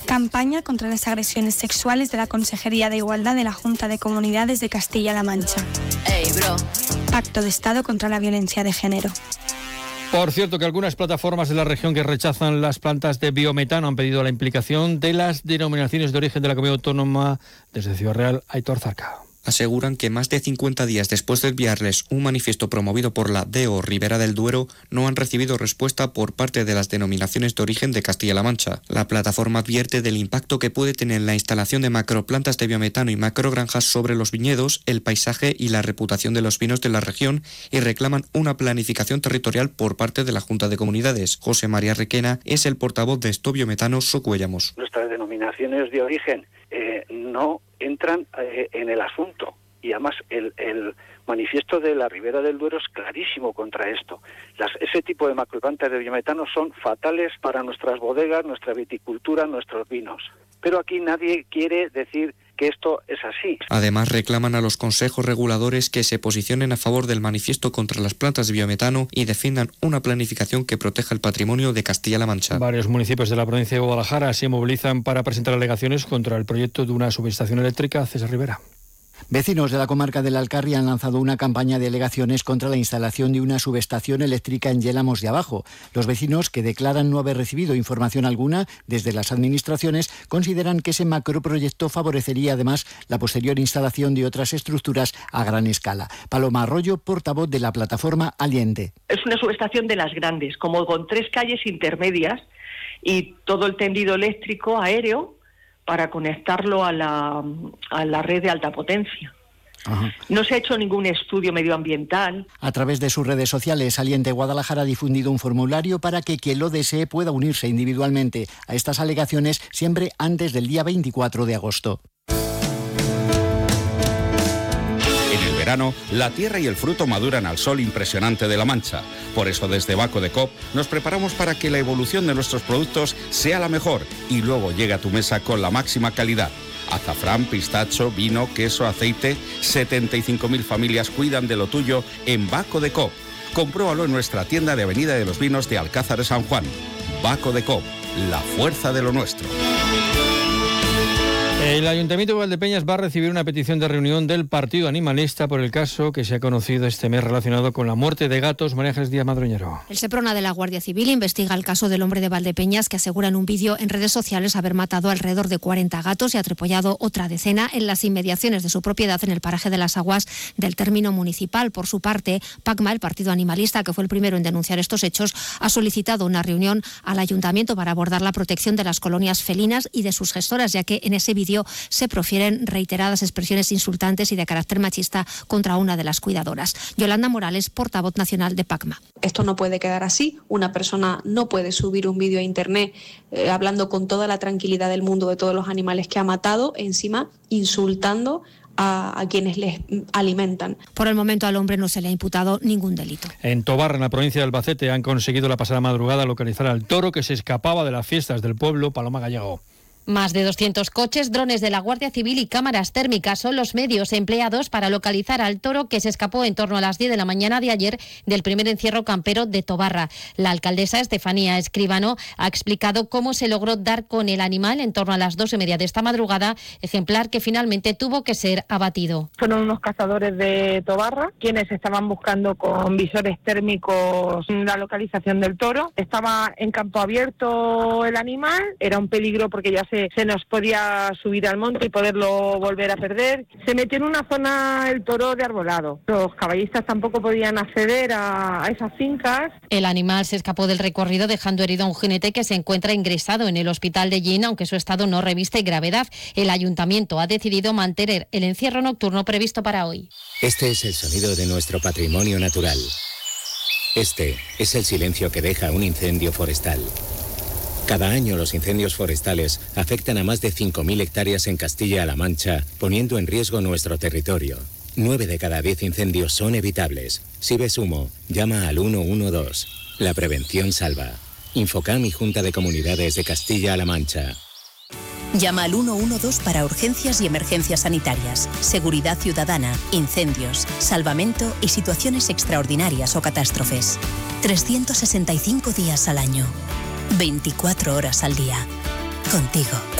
Campaña contra las agresiones sexuales de la Consejería de Igualdad de la Junta de Comunidades de Castilla-La Mancha. Ey, bro. Pacto de Estado contra la violencia de género. Por cierto, que algunas plataformas de la región que rechazan las plantas de biometano han pedido la implicación de las denominaciones de origen de la comunidad autónoma. Desde Ciudad Real, Aitor Zarca. Aseguran que más de 50 días después de enviarles un manifiesto promovido por la DO Ribera del Duero, no han recibido respuesta por parte de las denominaciones de origen de Castilla-La Mancha. La plataforma advierte del impacto que puede tener la instalación de macroplantas de biometano y macrogranjas sobre los viñedos, el paisaje y la reputación de los vinos de la región y reclaman una planificación territorial por parte de la Junta de Comunidades. José María Requena es el portavoz de Stop Biometano Socuellamos. Nuestras denominaciones de origen no entran en el asunto y además el manifiesto de la Ribera del Duero es clarísimo contra esto. Ese tipo de macroplantas de biometano son fatales para nuestras bodegas, nuestra viticultura, nuestros vinos. Pero aquí nadie quiere decir que esto es así. Además, reclaman a los consejos reguladores que se posicionen a favor del manifiesto contra las plantas de biometano y defiendan una planificación que proteja el patrimonio de Castilla-La Mancha. Varios municipios de la provincia de Guadalajara se movilizan para presentar alegaciones contra el proyecto de una subestación eléctrica. César Rivera. Vecinos de la comarca del Alcarria han lanzado una campaña de alegaciones contra la instalación de una subestación eléctrica en Yélamos de Abajo. Los vecinos, que declaran no haber recibido información alguna desde las administraciones, consideran que ese macroproyecto favorecería además la posterior instalación de otras estructuras a gran escala. Paloma Arroyo, portavoz de la plataforma Aliente. Es una subestación de las grandes, como con 3 calles intermedias y todo el tendido eléctrico aéreo para conectarlo a la red de alta potencia. Ajá. No se ha hecho ningún estudio medioambiental. A través de sus redes sociales, Aliente Guadalajara ha difundido un formulario para que quien lo desee pueda unirse individualmente a estas alegaciones siempre antes del día 24 de agosto. En el verano, la tierra y el fruto maduran al sol impresionante de La Mancha. Por eso, desde Baco de Coop nos preparamos para que la evolución de nuestros productos sea la mejor y luego llegue a tu mesa con la máxima calidad. Azafrán, pistacho, vino, queso, aceite. 75.000 familias cuidan de lo tuyo en Baco de Coop. Compruébalo en nuestra tienda de Avenida de los Vinos de Alcázar de San Juan. Baco de Coop, la fuerza de lo nuestro. El Ayuntamiento de Valdepeñas va a recibir una petición de reunión del Partido Animalista por el caso que se ha conocido este mes relacionado con la muerte de gatos. María Ángeles Díaz Madroñero. El Seprona de la Guardia Civil investiga el caso del hombre de Valdepeñas que asegura en un vídeo en redes sociales haber matado alrededor de 40 gatos y atropollado otra decena en las inmediaciones de su propiedad en el paraje de las Aguas del término municipal. Por su parte, PACMA, el Partido Animalista, que fue el primero en denunciar estos hechos, ha solicitado una reunión al Ayuntamiento para abordar la protección de las colonias felinas y de sus gestoras, ya que en ese vídeo se profieren reiteradas expresiones insultantes y de carácter machista contra una de las cuidadoras. Yolanda Morales, portavoz nacional de PACMA. Esto no puede quedar así. Una persona no puede subir un vídeo a internet hablando con toda la tranquilidad del mundo de todos los animales que ha matado, encima insultando a quienes les alimentan. Por el momento al hombre no se le ha imputado ningún delito. En Tobarra, en la provincia de Albacete, han conseguido la pasada madrugada localizar al toro que se escapaba de las fiestas del pueblo. Paloma Gallego. Más de 200 coches, drones de la Guardia Civil y cámaras térmicas son los medios empleados para localizar al toro que se escapó en torno a las 10 de la mañana de ayer del primer encierro campero de Tobarra. La alcaldesa Estefanía Escribano ha explicado cómo se logró dar con el animal en torno a las 2:30 de esta madrugada, ejemplar que finalmente tuvo que ser abatido. Fueron unos cazadores de Tobarra quienes estaban buscando con visores térmicos la localización del toro. Estaba en campo abierto el animal, era un peligro porque ya se nos podía subir al monte y poderlo volver a perder. Se metió en una zona el toro de arbolado. Los caballistas tampoco podían acceder a esas fincas. El animal se escapó del recorrido dejando herido a un jinete que se encuentra ingresado en el hospital de Llín, aunque su estado no reviste gravedad. El ayuntamiento ha decidido mantener el encierro nocturno previsto para hoy. Este es el sonido de nuestro patrimonio natural. Este es el silencio que deja un incendio forestal. Cada año los incendios forestales afectan a más de 5.000 hectáreas en Castilla-La Mancha, poniendo en riesgo nuestro territorio. 9 de cada 10 incendios son evitables. Si ves humo, llama al 112. La prevención salva. Infocam y Junta de Comunidades de Castilla-La Mancha. Llama al 112 para urgencias y emergencias sanitarias, seguridad ciudadana, incendios, salvamento y situaciones extraordinarias o catástrofes. 365 días al año. 24 horas al día. Contigo.